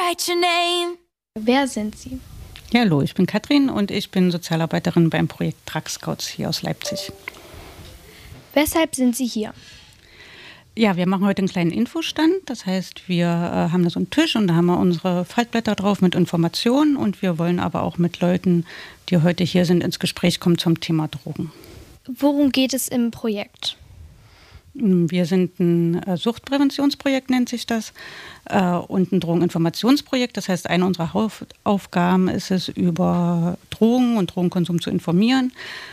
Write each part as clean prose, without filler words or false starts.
write your name. Wer sind Sie? Ja, hallo, ich bin Katrin und ich bin Sozialarbeiterin beim Projekt Drug Scouts hier aus Leipzig. Weshalb sind Sie hier? Ja, wir machen heute einen kleinen Infostand. Das heißt, wir haben da so einen Tisch und da haben wir unsere Faltblätter drauf mit Informationen und wir wollen aber auch mit Leuten, die heute hier sind, ins Gespräch kommen zum Thema Drogen. Worum geht es im Projekt? Wir sind ein Suchtpräventionsprojekt, nennt sich das, und ein Drogeninformationsprojekt. Das heißt, eine unserer Hauptaufgaben ist es, über Drogen und Drogenkonsum zu informieren.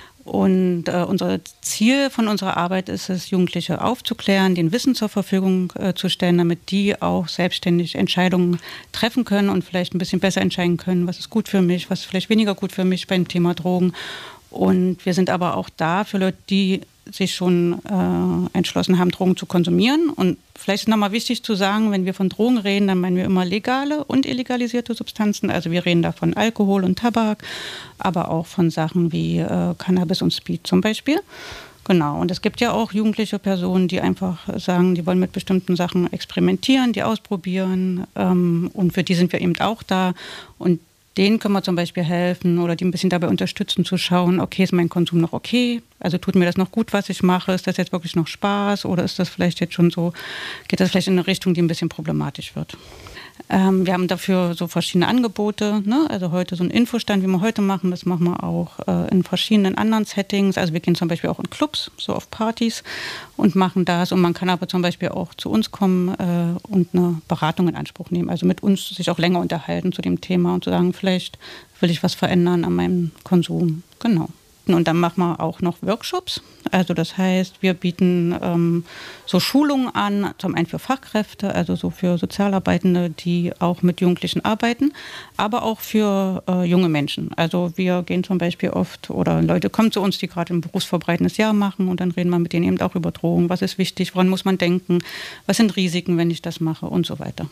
Und unser Ziel von unserer Arbeit ist es, Jugendliche aufzuklären, denen Wissen zur Verfügung zu stellen, damit die auch selbstständig Entscheidungen treffen können und vielleicht ein bisschen besser entscheiden können, was ist gut für mich, was ist vielleicht weniger gut für mich beim Thema Drogen. Und wir sind aber auch da für Leute, die sich schon entschlossen haben, Drogen zu konsumieren. Und vielleicht ist nochmal wichtig zu sagen, wenn wir von Drogen reden, dann meinen wir immer legale und illegalisierte Substanzen. Also wir reden da von Alkohol und Tabak, aber auch von Sachen wie Cannabis und Speed zum Beispiel. Genau, und es gibt ja auch jugendliche Personen, die einfach sagen, die wollen mit bestimmten Sachen experimentieren, die ausprobieren. Und für die sind wir eben auch da. Und denen können wir zum Beispiel helfen oder die ein bisschen dabei unterstützen zu schauen, okay, ist mein Konsum noch okay? Also tut mir das noch gut, was ich mache? Ist das jetzt wirklich noch Spaß oder ist das vielleicht jetzt schon so, geht das vielleicht in eine Richtung, die ein bisschen problematisch wird? Wir haben dafür so verschiedene Angebote, ne? Also heute so ein Infostand, wie wir heute machen, das machen wir auch in verschiedenen anderen Settings. Also wir gehen zum Beispiel auch in Clubs, so auf Partys und machen das. Und man kann aber zum Beispiel auch zu uns kommen und eine Beratung in Anspruch nehmen. Also mit uns sich auch länger unterhalten zu dem Thema und zu sagen, vielleicht will ich was verändern an meinem Konsum. Genau. Und dann machen wir auch noch Workshops. Also das heißt, wir bieten so Schulungen an, zum einen für Fachkräfte, also so für Sozialarbeitende, die auch mit Jugendlichen arbeiten, aber auch für junge Menschen. Also wir gehen zum Beispiel oft, oder Leute kommen zu uns, die gerade ein berufsvorbereitendes Jahr machen und dann reden wir mit denen eben auch über Drogen. Was ist wichtig, woran muss man denken, was sind Risiken, wenn ich das mache und so weiter.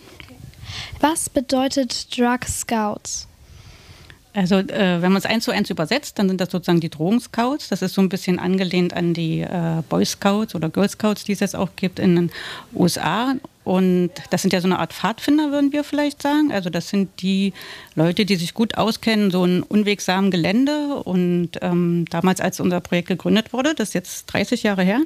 Was bedeutet Drug Scouts? Also wenn man es 1:1 übersetzt, dann sind das sozusagen die Drogenscouts. Das ist so ein bisschen angelehnt an die Boy Scouts oder Girl Scouts, die es jetzt auch gibt in den USA. Und das sind ja so eine Art Pfadfinder, würden wir vielleicht sagen. Also das sind die Leute, die sich gut auskennen, so ein unwegsamen Gelände. Und damals, als unser Projekt gegründet wurde, das ist jetzt 30 Jahre her,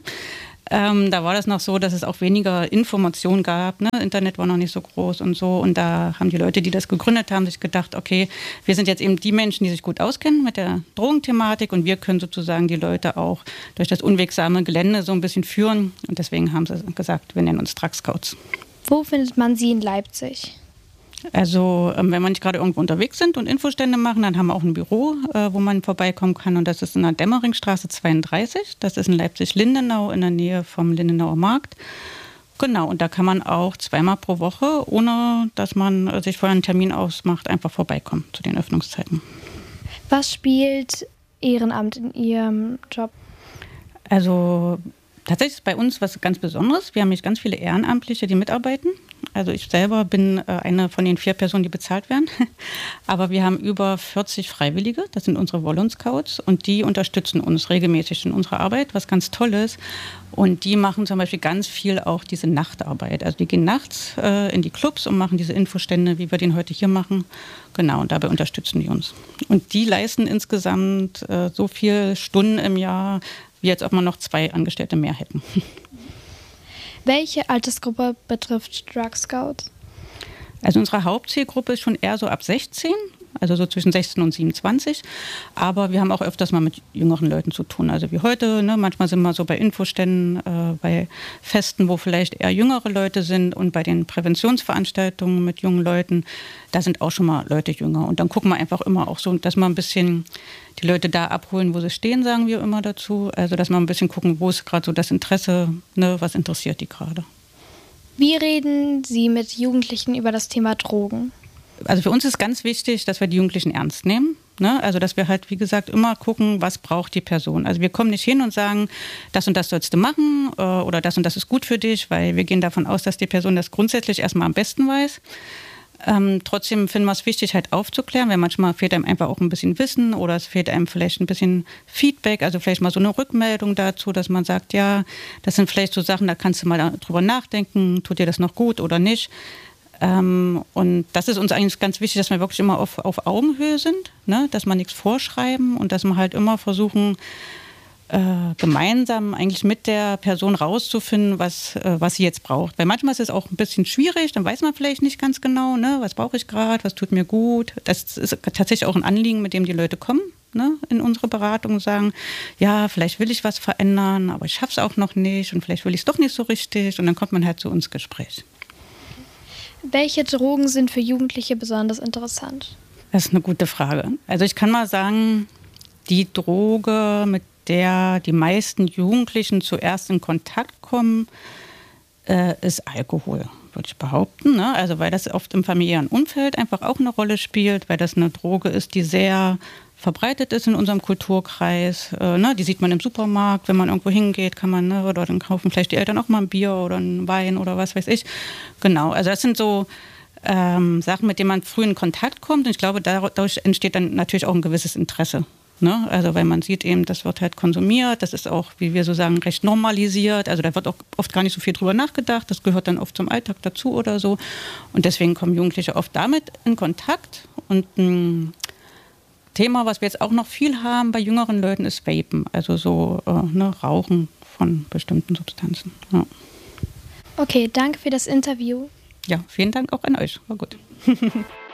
da war das noch so, dass es auch weniger Informationen gab. Ne? Internet war noch nicht so groß und so. Und da haben die Leute, die das gegründet haben, sich gedacht, okay, wir sind jetzt eben die Menschen, die sich gut auskennen mit der Drogenthematik und wir können sozusagen die Leute auch durch das unwegsame Gelände so ein bisschen führen. Und deswegen haben sie gesagt, wir nennen uns Drug Scouts. Wo findet man Sie in Leipzig? Also wenn wir nicht gerade irgendwo unterwegs sind und Infostände machen, dann haben wir auch ein Büro, wo man vorbeikommen kann. Und das ist in der Dämmeringstraße 32. Das ist in Leipzig-Lindenau in der Nähe vom Lindenauer Markt. Genau, und da kann man auch 2-mal pro Woche, ohne dass man sich vorher einen Termin ausmacht, einfach vorbeikommen zu den Öffnungszeiten. Was spielt Ehrenamt in Ihrem Job? Also tatsächlich ist bei uns was ganz Besonderes. Wir haben nicht ganz viele Ehrenamtliche, die mitarbeiten. Also ich selber bin eine von den 4 Personen, die bezahlt werden. Aber wir haben über 40 Freiwillige, das sind unsere Volun-Scouts und die unterstützen uns regelmäßig in unserer Arbeit, was ganz toll ist. Und die machen zum Beispiel ganz viel auch diese Nachtarbeit. Also die gehen nachts in die Clubs und machen diese Infostände, wie wir den heute hier machen. Genau, und dabei unterstützen die uns. Und die leisten insgesamt so viele Stunden im Jahr, wie als ob man noch 2 Angestellte mehr hätten. Welche Altersgruppe betrifft Drug Scouts? Also unsere Hauptzielgruppe ist schon eher so ab 16, also so zwischen 16 und 27. Aber wir haben auch öfters mal mit jüngeren Leuten zu tun. Also wie heute, ne? Manchmal sind wir so bei Infoständen, bei Festen, wo vielleicht eher jüngere Leute sind. Und bei den Präventionsveranstaltungen mit jungen Leuten, da sind auch schon mal Leute jünger. Und dann gucken wir einfach immer auch so, dass wir ein bisschen die Leute da abholen, wo sie stehen, sagen wir immer dazu. Also dass wir ein bisschen gucken, wo ist gerade so das Interesse, ne? Was interessiert die gerade. Wie reden Sie mit Jugendlichen über das Thema Drogen? Also für uns ist ganz wichtig, dass wir die Jugendlichen ernst nehmen. Ne? Also dass wir halt, wie gesagt, immer gucken, was braucht die Person. Also wir kommen nicht hin und sagen, das und das sollst du machen oder das und das ist gut für dich, weil wir gehen davon aus, dass die Person das grundsätzlich erstmal am besten weiß. Trotzdem finden wir es wichtig, halt aufzuklären, weil manchmal fehlt einem einfach auch ein bisschen Wissen oder es fehlt einem vielleicht ein bisschen Feedback, also vielleicht mal so eine Rückmeldung dazu, dass man sagt, ja, das sind vielleicht so Sachen, da kannst du mal drüber nachdenken, tut dir das noch gut oder nicht. Und das ist uns eigentlich ganz wichtig, dass wir wirklich immer auf Augenhöhe sind, ne? Dass wir nichts vorschreiben und dass wir halt immer versuchen, gemeinsam eigentlich mit der Person rauszufinden, was sie jetzt braucht. Weil manchmal ist es auch ein bisschen schwierig, dann weiß man vielleicht nicht ganz genau, ne, was brauche ich gerade, was tut mir gut. Das ist tatsächlich auch ein Anliegen, mit dem die Leute kommen, ne, in unsere Beratung und sagen, ja, vielleicht will ich was verändern, aber ich schaffe es auch noch nicht und vielleicht will ich es doch nicht so richtig und dann kommt man halt zu uns ins Gespräch. Welche Drogen sind für Jugendliche besonders interessant? Das ist eine gute Frage. Also ich kann mal sagen, die Droge, mit der die meisten Jugendlichen zuerst in Kontakt kommen, ist Alkohol, würde ich behaupten. Ne? Also weil das oft im familiären Umfeld einfach auch eine Rolle spielt, weil das eine Droge ist, die sehr verbreitet ist in unserem Kulturkreis. Ne? Die sieht man im Supermarkt, wenn man irgendwo hingeht, kann man, ne, oder dann kaufen vielleicht die Eltern auch mal ein Bier oder einen Wein oder was weiß ich. Genau, also das sind so Sachen, mit denen man früh in Kontakt kommt und ich glaube, dadurch entsteht dann natürlich auch ein gewisses Interesse. Ne? Also weil man sieht eben, das wird halt konsumiert, das ist auch, wie wir so sagen, recht normalisiert, also da wird auch oft gar nicht so viel drüber nachgedacht, das gehört dann oft zum Alltag dazu oder so und deswegen kommen Jugendliche oft damit in Kontakt und ein Thema, was wir jetzt auch noch viel haben bei jüngeren Leuten, ist Vapen, also so Rauchen von bestimmten Substanzen. Ja. Okay, danke für das Interview. Ja, vielen Dank auch an euch, war gut.